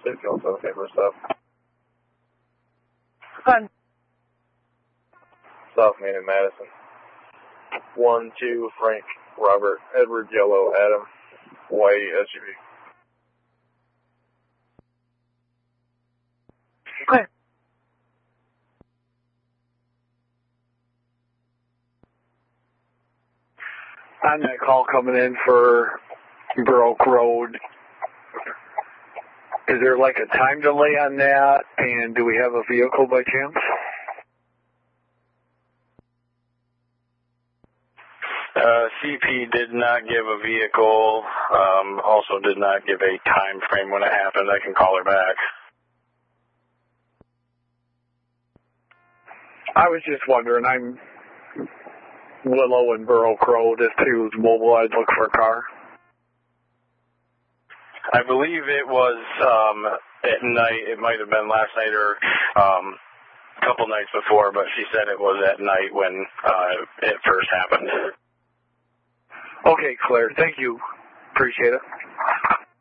Okay, first up. Fun. South Main and Madison. 1-2, Frank, Robert, Edward, Yellow, Adam, White, SUV. Okay. On that call coming in for Broke Road, is there like a time delay on that, and do we have a vehicle by chance? CP did not give a vehicle, also did not give a time frame when it happened. I can call her back. I was just wondering, I'm Willow and Broke Road, if he was mobile, I'd look for a car. I believe it was at night. It might have been last night or a couple nights before, but she said it was at night when it first happened. Okay, Claire. Thank you. Appreciate it.